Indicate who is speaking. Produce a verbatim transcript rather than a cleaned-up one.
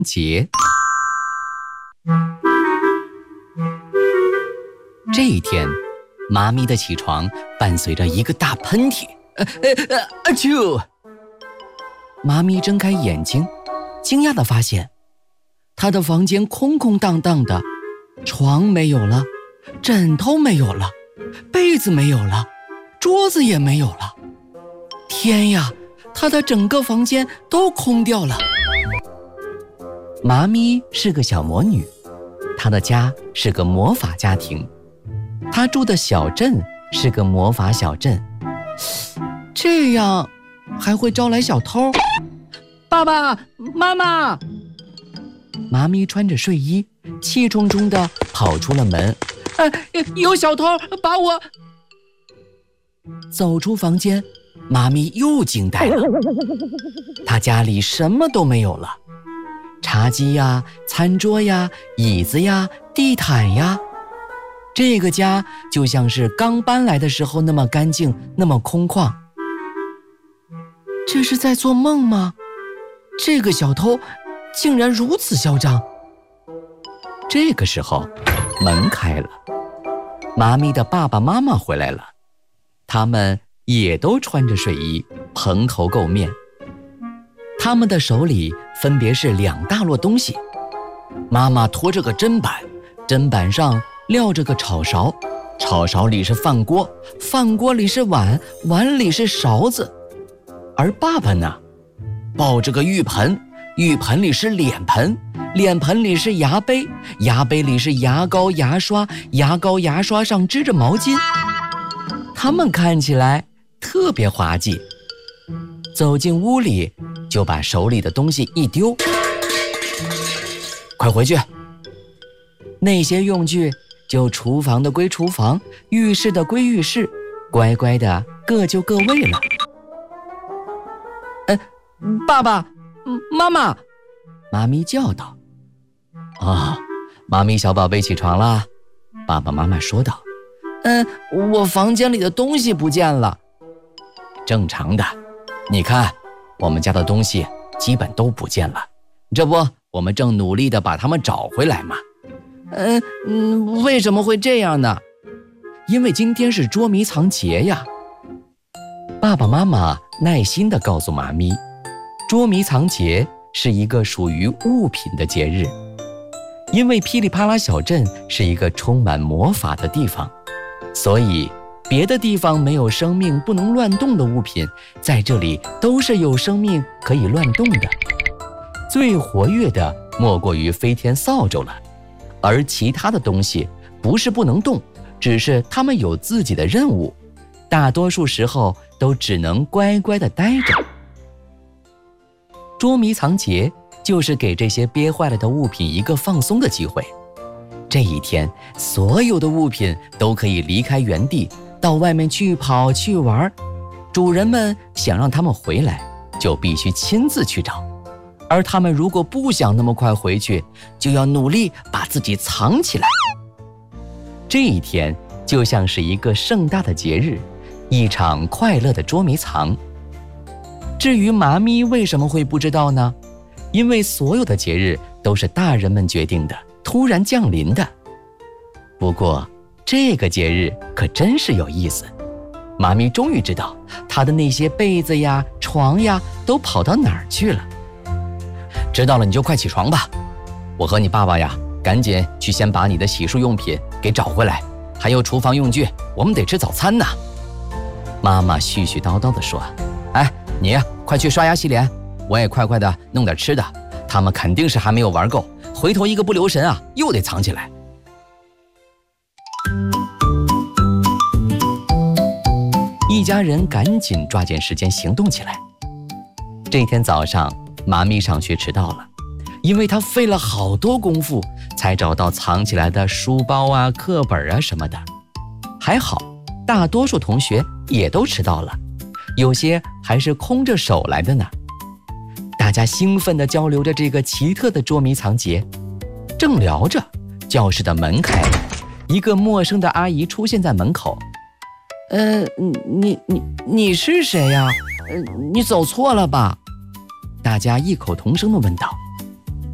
Speaker 1: 节。这一天，妈咪的起床伴随着一个大喷嚏，呃呃呃啊啾！妈咪睁开眼睛，惊讶地发现，她的房间空空荡荡的，床没有了，枕头没有了，被子没有了，桌子也没有了。天呀，她的整个房间都空掉了。妈咪是个小魔女，她的家是个魔法家庭，她住的小镇是个魔法小镇，这样还会招来小偷。爸爸妈妈，妈咪穿着睡衣，气冲冲地跑出了门。呃，有小偷把我……走出房间，妈咪又惊呆了。她家里什么都没有了，茶几呀、餐桌呀、椅子呀、地毯呀，这个家就像是刚搬来的时候那么干净，那么空旷。这是在做梦吗？这个小偷竟然如此嚣张。这个时候，门开了，妈咪的爸爸妈妈回来了，他们也都穿着睡衣，蓬头垢面。他们的手里分别是两大摞东西，妈妈拖着个砧板，砧板上撂着个炒勺，炒勺里是饭锅，饭锅里是碗，碗里是勺子。而爸爸呢，抱着个浴盆，浴盆里是脸盆，脸盆里是牙杯，牙杯里是牙膏牙刷，牙膏牙刷上织着毛巾。他们看起来特别滑稽。走进屋里，就把手里的东西一丢，快回去。那些用具就厨房的归厨房，浴室的归浴室，乖乖的各就各位了。呃，爸爸妈妈，妈咪叫道。啊，妈咪小宝贝起床啦，爸爸妈妈说道。嗯，我房间里的东西不见了。正常的，你看，我们家的东西基本都不见了，这不，我们正努力地把它们找回来嘛。嗯嗯，为什么会这样呢？因为今天是捉迷藏节呀。爸爸妈妈耐心地告诉妈咪，捉迷藏节是一个属于物品的节日，因为噼里啪啦小镇是一个充满魔法的地方，所以别的地方没有生命不能乱动的物品，在这里都是有生命可以乱动的。最活跃的莫过于飞天扫帚了，而其他的东西不是不能动，只是它们有自己的任务，大多数时候都只能乖乖地待着。捉迷藏节就是给这些憋坏了的物品一个放松的机会。这一天，所有的物品都可以离开原地，到外面去跑去玩。主人们想让他们回来，就必须亲自去找。而他们如果不想那么快回去，就要努力把自己藏起来。这一天就像是一个盛大的节日，一场快乐的捉迷藏。至于妈咪为什么会不知道呢？因为所有的节日都是大人们决定的，突然降临的。不过这个节日可真是有意思，妈咪终于知道她的那些被子呀、床呀都跑到哪儿去了。知道了你就快起床吧，我和你爸爸呀，赶紧去先把你的洗漱用品给找回来，还有厨房用具，我们得吃早餐呢。妈妈絮絮叨叨地说。哎，你快去刷牙洗脸，我也快快的弄点吃的，他们肯定是还没有玩够，回头一个不留神啊，又得藏起来。一家人赶紧抓紧时间行动起来。这天早上，妈咪上学迟到了，因为她费了好多功夫才找到藏起来的书包啊、课本啊什么的。还好，大多数同学也都迟到了，有些还是空着手来的呢。大家兴奋地交流着这个奇特的捉迷藏节。正聊着，教室的门开了，一个陌生的阿姨出现在门口。呃，你你你是谁呀？呃，你走错了吧？大家异口同声地问道。